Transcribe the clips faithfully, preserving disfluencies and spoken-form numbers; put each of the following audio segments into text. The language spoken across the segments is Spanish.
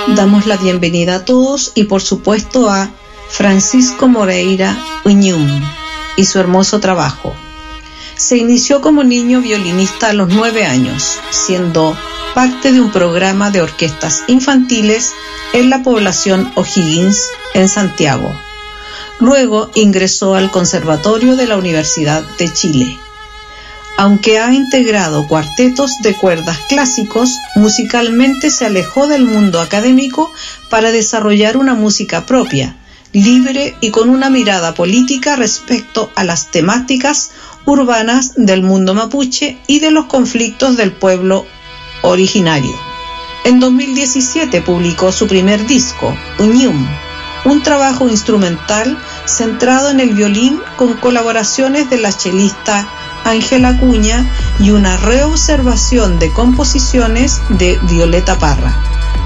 Damos la bienvenida a todos y por supuesto a Francisco Moreira Uñum y su hermoso trabajo. Se inició como niño violinista a los nueve años, siendo parte de un programa de orquestas infantiles en la población O'Higgins, en Santiago. Luego ingresó al Conservatorio de la Universidad de Chile. Aunque ha integrado cuartetos de cuerdas clásicos, musicalmente se alejó del mundo académico para desarrollar una música propia, libre y con una mirada política respecto a las temáticas urbanas del mundo mapuche y de los conflictos del pueblo originario. En dos mil diecisiete publicó su primer disco, Uñum, un trabajo instrumental centrado en el violín con colaboraciones de la chelista Ángela Acuña y una reobservación de composiciones de Violeta Parra.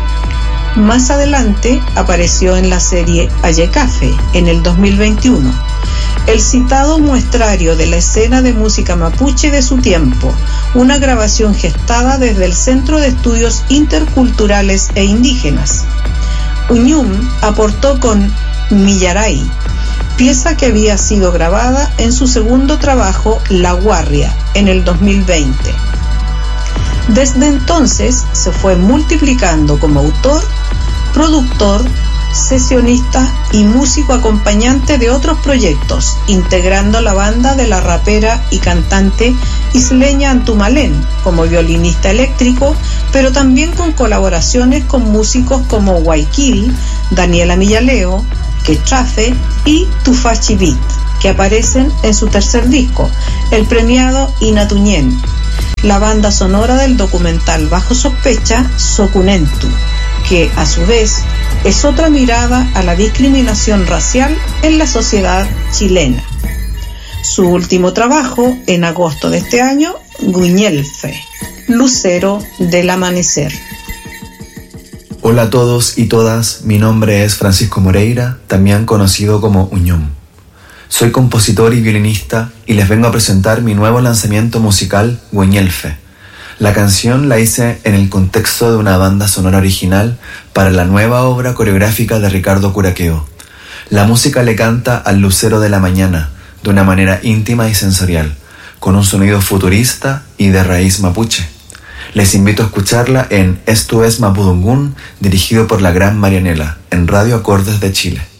Más adelante apareció en la serie Ayacafe en el dos mil veintiuno, el citado muestrario de la escena de música mapuche de su tiempo, una grabación gestada desde el Centro de Estudios Interculturales e Indígenas. Uñum aportó con Millaray, pieza que había sido grabada en su segundo trabajo, La Guarria, en el dos mil veinte. Desde entonces se fue multiplicando como autor, productor, sesionista y músico acompañante de otros proyectos, integrando la banda de la rapera y cantante isleña Antumalén como violinista eléctrico, pero también con colaboraciones con músicos como Guayquil, Daniela Millaleo, Quechafe y Tufachi Beat, que aparecen en su tercer disco, el premiado Inatuñén, la banda sonora del documental Bajo Sospecha, Socunentu, que a su vez es otra mirada a la discriminación racial en la sociedad chilena. Su último trabajo, en agosto de este año, Guiñelfe, Lucero del Amanecer. Hola a todos y todas, mi nombre es Francisco Moreira, también conocido como Uñum. Soy compositor y violinista y les vengo a presentar mi nuevo lanzamiento musical, Guiñelfe. La canción la hice en el contexto de una banda sonora original para la nueva obra coreográfica de Ricardo Curaqueo. La música le canta al lucero de la mañana, de una manera íntima y sensorial, con un sonido futurista y de raíz mapuche. Les invito a escucharla en Esto es Mapudungún, dirigido por la gran Marianela, en Radio Acordes de Chile.